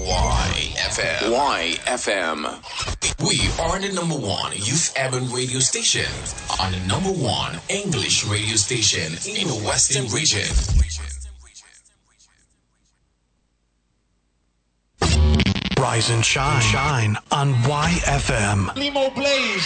YFM. YFM. We are the number one youth urban radio station on the number one English radio station in the Western region. Rise and shine on YFM. Limo Blaze.